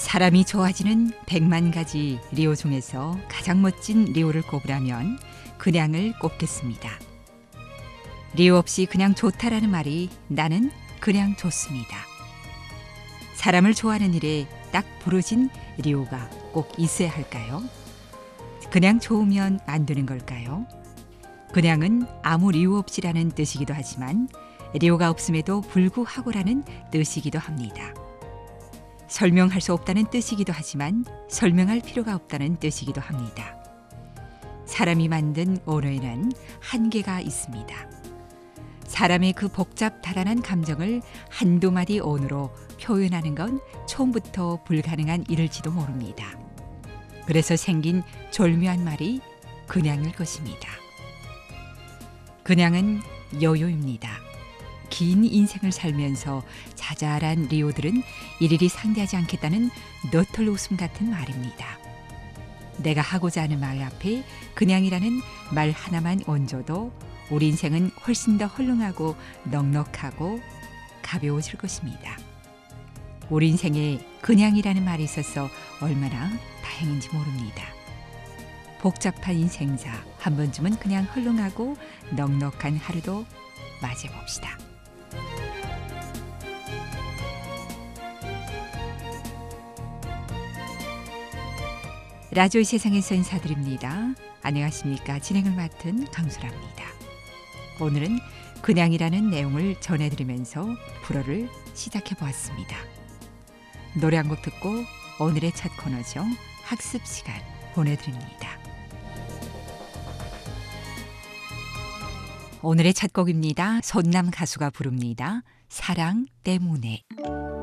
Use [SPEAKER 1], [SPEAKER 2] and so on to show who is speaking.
[SPEAKER 1] 사람이 좋아지는 100만 가지 리오 중에서 가장 멋진 리오를 꼽으라면 그냥을 꼽겠습니다. 리오 없이 그냥 좋다라는 말이 나는 그냥 좋습니다. 사람을 좋아하는 일에 딱 부러진 리오가 꼭 있어야 할까요? 그냥 좋으면 안 되는 걸까요? 그냥은 아무 이유 없이라는 뜻이기도 하지만 리오가 없음에도 불구하고라는 뜻이기도 합니다. 설명할 수 없다는 뜻이기도 하지만 설명할 필요가 없다는 뜻이기도 합니다. 사람이 만든 언어에는 한계가 있습니다. 사람의 그 복잡다단한 감정을 한두 마디 언어로 표현하는 건 처음부터 불가능한 일일지도 모릅니다. 그래서 생긴 절묘한 말이 그냥일 것입니다. 그냥은 여유입니다. 긴 인생을 살면서 자잘한 리오들은 일일이 상대하지 않겠다는 너털 웃음 같은 말입니다. 내가 하고자 하는 말 앞에 그냥이라는 말 하나만 얹어도 우리 인생은 훨씬 더 헐렁하고 넉넉하고 가벼워질 것입니다. 우리 인생에 그냥이라는 말이 있어서 얼마나 다행인지 모릅니다. 복잡한 인생사 한 번쯤은 그냥 헐렁하고 넉넉한 하루도 맞이해봅시다. 라디오 세상에서 인사드립니다. 안녕하십니까. 진행을 맡은 강수라입니다. 오늘은 그냥이라는 내용을 전해드리면서 불어를 시작해보았습니다. 노래 한 곡 듣고 오늘의 첫 코너죠. 학습 시간 보내드립니다. 오늘의 첫 곡입니다. 손남 가수가 부릅니다. 사랑 때문에.